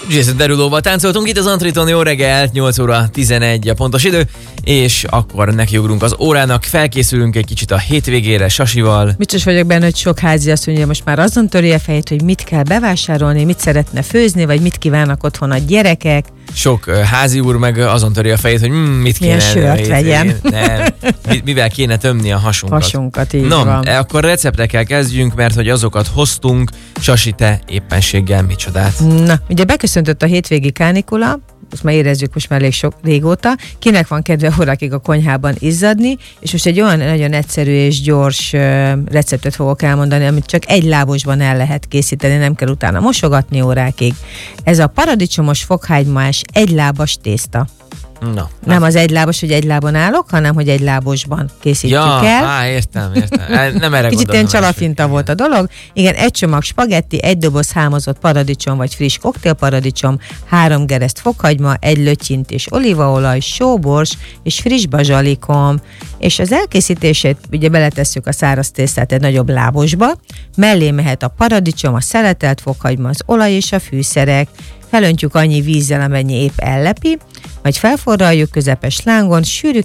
Jason Deruloval táncoltunk itt az Antriton, jó reggelt, 8 óra 11 a pontos idő, és akkor nekiugrunk az órának, felkészülünk egy kicsit a hétvégére Sasival. Biztos vagyok benne, hogy sok házi azt mondja, most már azon töri a fejét, hogy mit kell bevásárolni, mit szeretne főzni, vagy mit kívánnak otthon a gyerekek. Sok házi úr meg azon töri a fejét, hogy mit kéne... Milyen sört vegyen. Mivel kéne tömni a hasunkat. Hasunkat, így van. Akkor receptekkel kezdjünk, mert hogy azokat hoztunk. Sasi, te éppenséggel micsodát? Na, ugye beköszöntött a hétvégi kánikula, azt már érezzük most már régóta. Kinek van kedve órákig a konyhában izzadni, és most egy olyan nagyon egyszerű és gyors receptet fogok elmondani, amit csak egy lábosban el lehet készíteni, nem kell utána mosogatni órákig. Ez a paradicsomos fokhagymás egylábas tészta. Na, nem az egylábos, hogy egy lábon állok, hanem hogy egy lábosban készítjük el. Értem. Nem erre kicsit ilyen csalafinta volt a dolog. Igen, egy csomag spagetti, egy doboz hámozott paradicsom vagy friss koktélparadicsom, 3 gereszt fokhagyma, egy lötyintés olívaolaj, sóbors és friss bazsalikom. És az elkészítését ugye beletesszük a száraz tésztát egy nagyobb lábosba, mellé mehet a paradicsom, a szeletelt fokhagyma, az olaj és a fűszerek. Felöntjük annyi vízzel, amennyi épp ellepi, majd felforraljuk közepes lángon, sűrű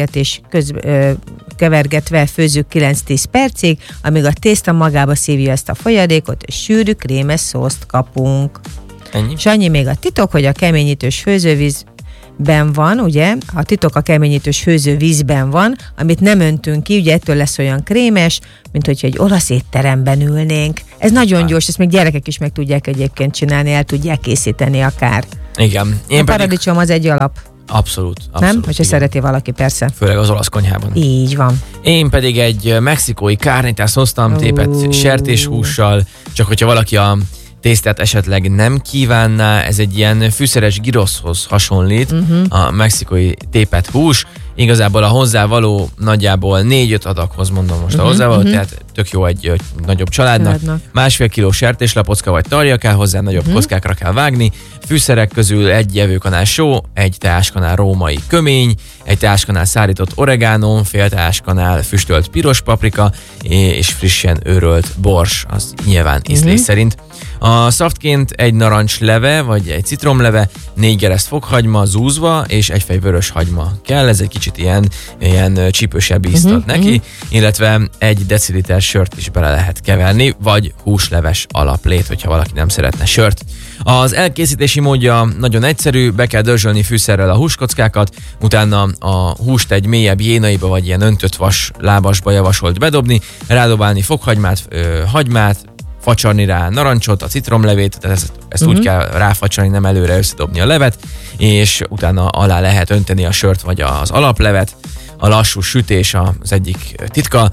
kevergetve főzzük 9-10 percig, amíg a tészta magába szívja ezt a folyadékot, és sűrű krémes szószt kapunk. Ennyi? És annyi még a titok, hogy a keményítős főzővízben van, ugye, a titok a keményítős főzővízben van, amit nem öntünk ki, ugye ettől lesz olyan krémes, mint hogyha egy olasz étteremben ülnénk. Ez nagyon gyors, ezt még gyerekek is meg tudják egyébként csinálni, el tudják készíteni akár. Igen. A paradicsom az egy alap. Abszolút. Nem? Hogyha szereti valaki, persze. Főleg az olasz konyhában. Így van. Én pedig egy mexikói carnitas hoztam, tépett sertéshússal, csak hogyha valaki a tésztát esetleg nem kívánná, ez egy ilyen fűszeres gyroszhoz hasonlít, a mexikói tépett hús. Igazából a hozzávaló nagyjából 4-5 adaghoz mondom most a hozzávaló, tehát tök jó egy nagyobb családnak. 1,5 kiló sertéslapocka vagy tarja kell hozzá, nagyobb kockákra kell vágni. Fűszerek közül 1 evőkanál só, 1 teáskanál római kömény, 1 teáskanál szárított oregánó, fél teáskanál füstölt piros paprika és frissen őrölt bors, az nyilván ízlés szerint. A szaftként 1 narancsleve vagy 1 citromleve, 4 gereszt fokhagyma zúzva és 1 fej vörös hagyma kell, ez egy kicsit ilyen csípősebb ízt ad neki, illetve 1 deciliter sört is bele lehet keverni, vagy húsleves alaplét, hogyha valaki nem szeretne sört. Az elkészítési módja nagyon egyszerű, be kell dörzsölni fűszerrel a húskockákat, utána a húst egy mélyebb jénaiba vagy ilyen öntött vas lábasba javasolt bedobni, rádobálni fokhagymát, hagymát, facsarni rá narancsot, a citromlevét, tehát ezt úgy kell ráfacsarni, nem előre összedobni a levet, és utána alá lehet önteni a sört vagy az alaplevet. A lassú sütés az egyik titka,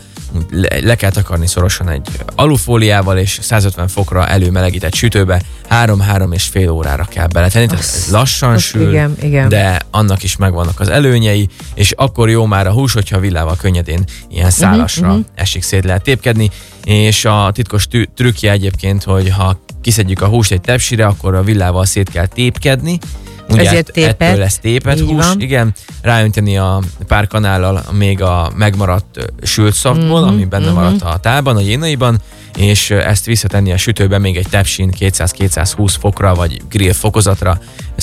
le kell takarni szorosan egy alufóliával, és 150 fokra előmelegített sütőbe 3-3,5 órára kell beletenni, tehát ez lassan sül, igen. De annak is megvannak az előnyei, és akkor jó már a hús, hogyha villával könnyedén ilyen szálasra esik, szét lehet tépkedni, és a titkos trükkje egyébként, hogy ha kiszedjük a húst egy tepsire, akkor a villával szét kell tépkedni, ugye ettől lesz tépet hús, igen, ráönteni a pár kanállal még a megmaradt sült szaftból, ami benne maradt a tálban, a jénaiban, és ezt visszatenni a sütőbe még egy tepsin 200-220 fokra, vagy grill fokozatra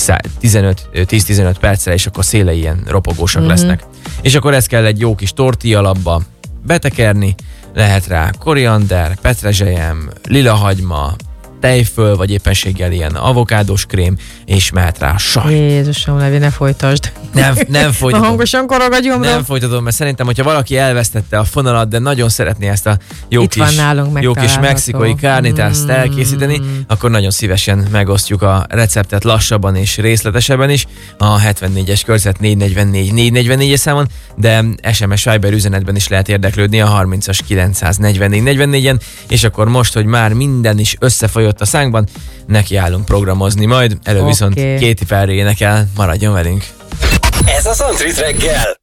10-15 percre, és akkor szélei ilyen ropogósak lesznek. És akkor ezt kell egy jó kis tortilla alapba betekerni, lehet rá koriander, petrezselyem, lilahagyma, tejföl, vagy éppenséggel ilyen avokádós krém, és mehet rá a saj. Jézusom, Levi, ne folytasd. Nem folytatom. Hangosan korog a gyomrom. Nem folytatom, mert szerintem, hogyha valaki elvesztette a fonalat, de nagyon szeretné ezt a jó kis mexikói carnitást elkészíteni, akkor nagyon szívesen megosztjuk a receptet lassabban és részletesebben is a 74-es körzet 444-444-es számon, de SMS Viber üzenetben is lehet érdeklődni a 30-as 944-44-en, és akkor most, hogy már minden is összefolyott a szánkban, nekiállunk programozni majd, viszont Katy Perry énekel, maradjon velünk. Ez az Antrit reggel!